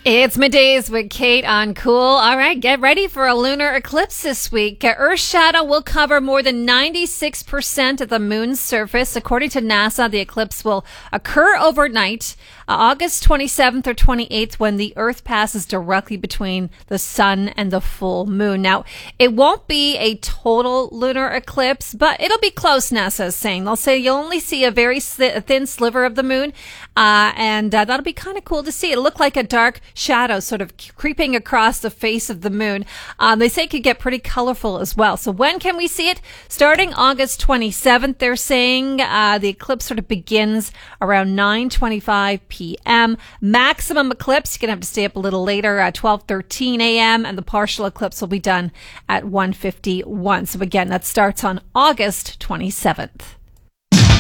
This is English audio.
It's middays with Kate on Cool. All right, get ready for a lunar eclipse this week. Earth's shadow will cover more than 96% of the moon's surface. According to NASA, the eclipse will occur overnight, August 27th or 28th, when the Earth passes directly between the sun and the full moon. Now, it won't be a total lunar eclipse, but it'll be close, NASA is saying. They'll say you'll only see a very thin sliver of the moon, and that'll be kind of cool to see. It'll look like a dark shadow sort of creeping across the face of the moon. They say it could get pretty colorful as well. So when can we see it? Starting August 27th, they're saying the eclipse sort of begins around 9:25 p.m. Maximum eclipse, you're going to have to stay up a little later at 12:13 a.m. and the partial eclipse will be done at 1:51. So again, that starts on August 27th.